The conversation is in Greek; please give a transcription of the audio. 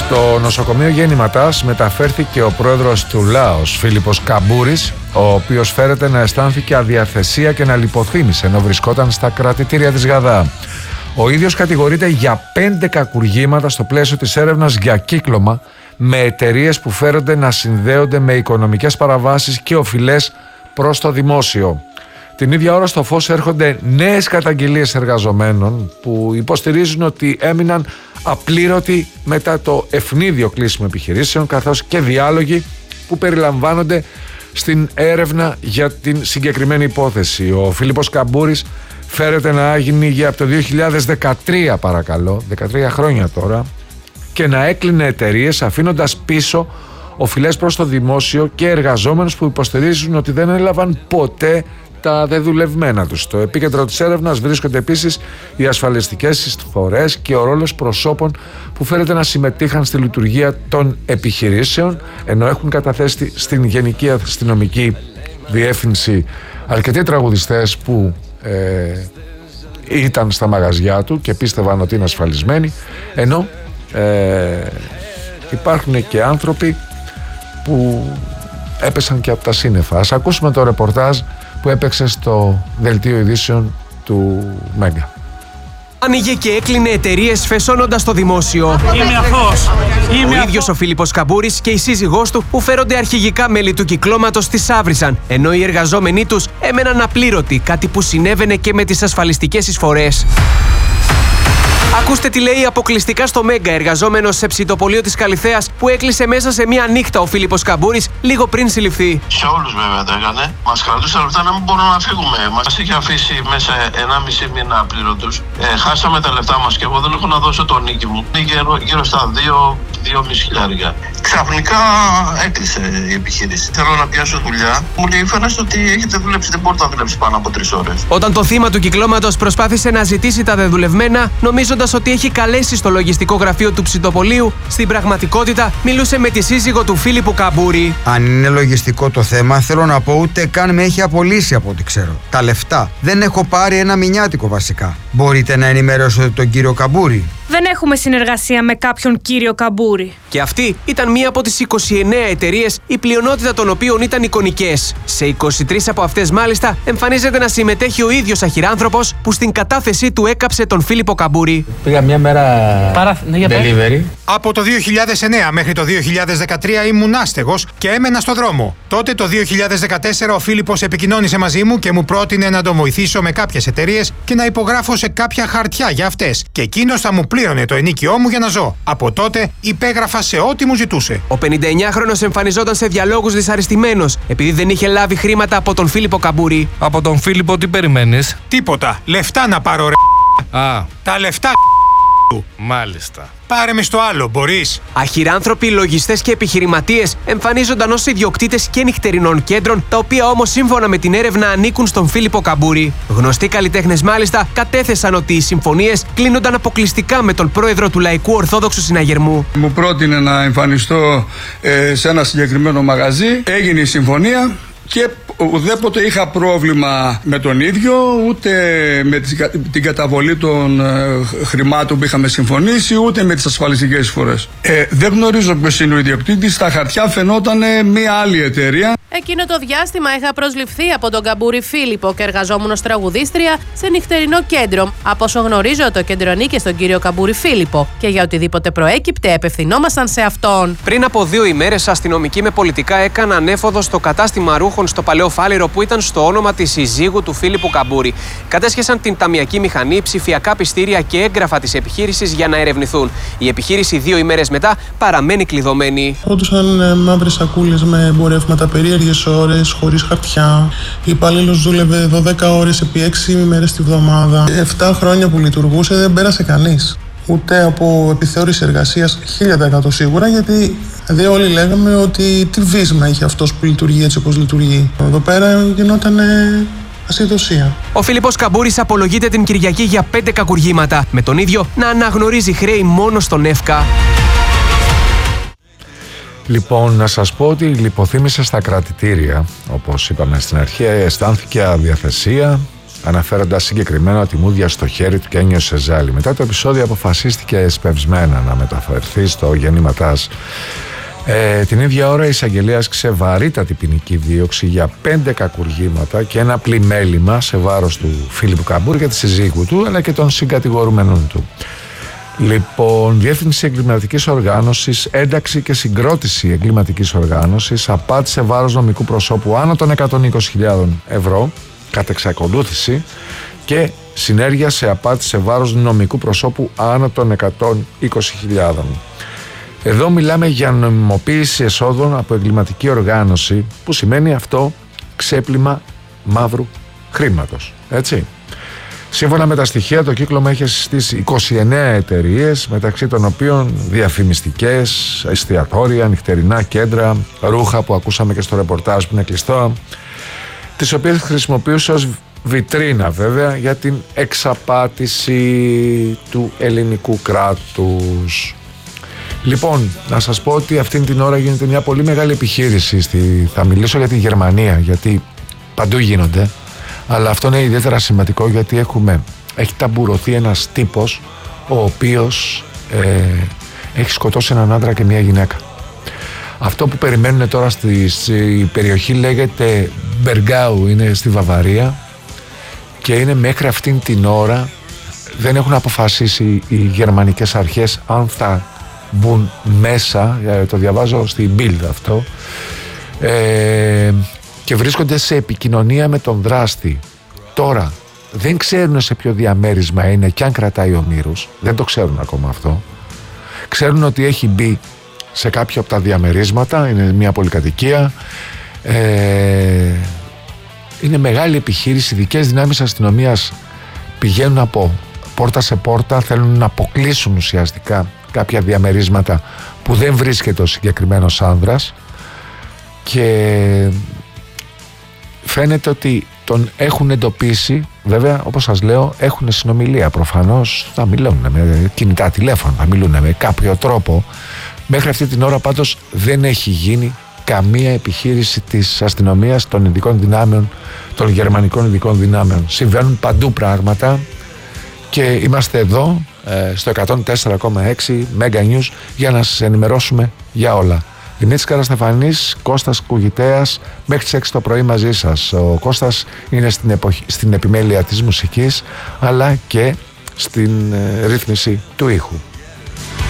Στο νοσοκομείο γέννηματάς μεταφέρθηκε ο πρόεδρος του Λάος, Φίλιππος Καμπούρης, ο οποίος φέρεται να αισθάνθηκε αδιαθεσία και να λιποθύμησε ενώ βρισκόταν στα κρατητήρια της Γαδά. Ο ίδιος κατηγορείται για 5 κακουργήματα στο πλαίσιο της έρευνας για κύκλωμα με εταιρείες που φέρονται να συνδέονται με οικονομικές παραβάσεις και οφειλές προς το δημόσιο. Την ίδια ώρα στο φως έρχονται νέες καταγγελίες εργαζομένων που υποστηρίζουν ότι έμειναν απλήρωτοι μετά το ευνίδιο κλείσιμο επιχειρήσεων, καθώς και διάλογοι που περιλαμβάνονται στην έρευνα για την συγκεκριμένη υπόθεση. Ο Φίλιππος Καμπούρης φέρεται να άγγινε από το 2013, παρακαλώ, 13 χρόνια τώρα, και να έκλεινε εταιρείες αφήνοντας πίσω οφειλές προς το δημόσιο και εργαζόμενους που υποστηρίζουν ότι δεν έλαβαν ποτέ τα δεδουλευμένα τους. Στο επίκεντρο της έρευνας βρίσκονται επίσης οι ασφαλιστικές εισφορές και ο ρόλος προσώπων που φέρεται να συμμετείχαν στη λειτουργία των επιχειρήσεων, ενώ έχουν καταθέσει στην Γενική Αστυνομική Διεύθυνση αρκετοί τραγουδιστές που ήταν στα μαγαζιά του και πίστευαν ότι είναι ασφαλισμένοι, ενώ υπάρχουν και άνθρωποι που έπεσαν και από τα σύννεφα. Ας ακούσουμε το ρεπορτάζ που έπαιξε στο δελτίο ειδήσεων του Μέγκα. Άνοιγε και έκλεινε εταιρείες φεσώνοντας το δημόσιο. Είμαι αθώος. Ο ίδιος ο Φίλιππος Καμπούρης και η σύζυγός του, που φέρονται αρχηγικά μέλη του κυκλώματος, τις άβριζαν, ενώ οι εργαζόμενοι τους έμεναν απλήρωτοι, κάτι που συνέβαινε και με τις ασφαλιστικές εισφορές. Ακούστε τι λέει αποκλειστικά στο Μέγκα εργαζόμενος σε ψητοπολείο της Καλιθέας, που έκλεισε μέσα σε μία νύχτα ο Φίλιππος Καμπούρης λίγο πριν συλληφθεί. Σε όλους βέβαια το έκανε. Μας κρατούσαν λεφτά να μην μπορούμε να φύγουμε. Μας είχε αφήσει μέσα 1,5 μήνα απλήρωτους. Χάσαμε τα λεφτά μας και εγώ δεν έχω να δώσω το νίκη μου. Είναι γύρω στα 2,5 χιλιάρια. Ξαφνικά έκλεισε η επιχείρηση. Θέλω να πιάσω δουλειά. Μου λέει: φαίνεται ότι έχετε δουλέψει, δεν μπορείτε να δουλέψει πάνω από 3 ώρες. Όταν το θύμα του κυκλώματος προσπάθησε να ζητήσει τα δεδουλευμένα, νομίζοντας ότι έχει καλέσει στο λογιστικό γραφείο του ψητοπολείου, στην πραγματικότητα μιλούσε με τη σύζυγο του Φίλιππου Καμπούρη. Αν είναι λογιστικό το θέμα, θέλω να πω ούτε καν με έχει απολύσει από ό,τι ξέρω. Τα λεφτά. Δεν έχω πάρει ένα μηνιάτικο βασικά. Μπορείτε να ενημερώσετε τον κύριο Καμπούρη? Δεν έχουμε συνεργασία με κάποιον κύριο Καμπούρη. Και αυτή ήταν μία από τις 29 εταιρείες, η πλειονότητα των οποίων ήταν εικονικές. Σε 23 από αυτές μάλιστα εμφανίζεται να συμμετέχει ο ίδιος αχυράνθρωπος που στην κατάθεσή του έκαψε τον Φίλιππο Καμπούρη. Πήγα μια μέρα delivery. Από το 2009 μέχρι το 2013 ήμουν άστεγος και έμενα στο δρόμο. Τότε το 2014 ο Φίλιππος επικοινώνησε μαζί μου και μου πρότεινε να τον βοηθήσω με κάποιες εταιρείες και να υπογράφω σε κάποια χαρτιά για αυτές. Και εκείνος θα μου πλήρωνε το ενίκιό μου για να ζω. Από τότε υπέγραφα σε ό,τι μου ζητούσε. Ο 59χρονος εμφανιζόταν σε διαλόγους δυσαρεστημένος επειδή δεν είχε λάβει χρήματα από τον Φίλιππο Καμπούρη. Από τον Φίλιππο τι περιμένεις? Τίποτα. Λεφτά να πάρω, ρε. Τα λεφτά του. Μάλιστα. Πάρε με στο άλλο, μπορείς. Αχυράνθρωποι, λογιστές και επιχειρηματίες εμφανίζονταν ως ιδιοκτήτες και νυχτερινών κέντρων, τα οποία όμως σύμφωνα με την έρευνα ανήκουν στον Φίλιππο Καμπούρη. Γνωστοί καλλιτέχνες μάλιστα κατέθεσαν ότι οι συμφωνίες κλείνονταν αποκλειστικά με τον πρόεδρο του Λαϊκού Ορθόδοξου Συναγερμού. Μου πρότεινε να εμφανιστώ σε ένα συγκεκριμένο μαγαζί, έγινε η συμφωνία. Και ουδέποτε είχα πρόβλημα με τον ίδιο, ούτε με την καταβολή των χρημάτων που είχαμε συμφωνήσει, ούτε με τις ασφαλιστικές εισφορές. Δεν γνωρίζω ποιος είναι ο ιδιοκτήτης. Στα χαρτιά φαινόταν μια άλλη εταιρεία. Εκείνο το διάστημα είχα προσληφθεί από τον Καμπούρη Φίλιππο και εργαζόμουν ως τραγουδίστρια σε νυχτερινό κέντρο. Από όσο γνωρίζω, το κέντρο ανήκε στον κύριο Καμπούρη Φίλιππο και για οτιδήποτε προέκυπτε απευθυνόμασταν σε αυτόν. Πριν από 2 ημέρες, αστυνομικοί με πολιτικά έκαναν έφοδο στο κατάστημα ρούχων στο Παλαιό Φάληρο, που ήταν στο όνομα της συζύγου του Φίλιππου Καμπούρη. Κατέσχεσαν την ταμιακή μηχανή, ψηφιακά πιστήρια και έγγραφα της επιχείρησης για να ερευνηθούν. Η επιχείρηση 2 ημέρες μετά παραμένει κλειδωμένη. Όντουσαν μαύρες σακούλες με εμπορεύματα περίεργες ώρες, χωρίς χαρτιά. Η υπαλλήλος δούλευε 12 ώρες επί 6 ημέρες τη βδομάδα. 7 χρόνια που λειτουργούσε δεν πέρασε κανείς. Ούτε από επιθεώρηση εργασίας 1000% σίγουρα, γιατί όλοι λέγαμε ότι τι βίσμα είχε αυτός που λειτουργεί έτσι όπως λειτουργεί. Εδώ πέρα γινόταν ασυδοσία. Ο Φίλιππος Καμπούρης απολογείται την Κυριακή για 5 κακουργήματα, με τον ίδιο να αναγνωρίζει χρέη μόνο στον ΕΦΚΑ. Λοιπόν, να σας πω ότι λιποθύμησε στα κρατητήρια, όπως είπαμε στην αρχή, αισθάνθηκε αδιαθεσία, αναφέροντας συγκεκριμένα ότι μούδια στο χέρι του και ένιωσε ζάλι. Μετά το επεισόδιο αποφασίστηκε εσπευσμένα να μεταφερθεί στο γεννήματάς. Την ίδια ώρα η εισαγγελέα άσκησε βαρύτατη ποινική δίωξη για 5 κακουργήματα και ένα πλημέλημα σε βάρος του Φίλιππου Καμπούρη και της συζύγου του, αλλά και των συγκατηγορουμένων του. Λοιπόν, διεύθυνση εγκληματικής οργάνωσης, ένταξη και συγκρότηση εγκληματικής οργάνωσης, απάτη σε βάρος νομικού προσώπου άνω των 120.000 ευρώ κατ' εξακολούθηση και συνέργεια σε απάτη σε βάρος νομικού προσώπου άνω των 120.000. Εδώ μιλάμε για νομιμοποίηση εσόδων από εγκληματική οργάνωση, που σημαίνει αυτό ξέπλυμα μαύρου χρήματος, έτσι. Σύμφωνα με τα στοιχεία, το κύκλωμα είχε συστήσει 29 εταιρείες, μεταξύ των οποίων διαφημιστικές, εστιατόρια, νυχτερινά κέντρα, ρούχα που ακούσαμε και στο ρεπορτάζ που είναι κλειστό, τις οποίες χρησιμοποιούσε ως βιτρίνα βέβαια για την εξαπάτηση του ελληνικού κράτους. Λοιπόν, να σας πω ότι αυτήν την ώρα γίνεται μια πολύ μεγάλη επιχείρηση. Θα μιλήσω για τη Γερμανία, γιατί παντού γίνονται. Αλλά αυτό είναι ιδιαίτερα σημαντικό, γιατί έχει ταμπουρωθεί ένας τύπος ο οποίος έχει σκοτώσει έναν άντρα και μια γυναίκα. Αυτό που περιμένουν τώρα στη περιοχή λέγεται Μπεργκάου, είναι στη Βαβαρία και είναι μέχρι αυτήν την ώρα δεν έχουν αποφασίσει οι γερμανικές αρχές αν θα μπουν μέσα, το διαβάζω στην Bild αυτό, και βρίσκονται σε επικοινωνία με τον δράστη. Τώρα δεν ξέρουν σε ποιο διαμέρισμα είναι και αν κρατάει ο Μύρους, δεν το ξέρουν ακόμα αυτό. Ξέρουν ότι έχει μπει σε κάποιο από τα διαμερίσματα, είναι μια πολυκατοικία, είναι μεγάλη επιχείρηση, ειδικές δυνάμεις αστυνομίας πηγαίνουν από πόρτα σε πόρτα, θέλουν να αποκλείσουν ουσιαστικά κάποια διαμερίσματα που δεν βρίσκεται ο συγκεκριμένος άνδρας και φαίνεται ότι τον έχουν εντοπίσει. Βέβαια, όπως σας λέω, έχουν συνομιλία προφανώς, θα μιλούν με κινητά τηλέφωνα, θα μιλούν με κάποιο τρόπο. Μέχρι αυτή την ώρα πάντως δεν έχει γίνει καμία επιχείρηση της αστυνομίας, των ειδικών δυνάμεων, των γερμανικών ειδικών δυνάμεων. Συμβαίνουν παντού πράγματα και είμαστε εδώ στο 104,6 Mega News για να σας ενημερώσουμε για όλα. Δημήτρης Καραστεφανής, Κώστας Κουγητέας, μέχρι τις 6 το πρωί μαζί σας. Ο Κώστας είναι στην επιμέλεια της μουσικής, αλλά και στην ρύθμιση του ήχου.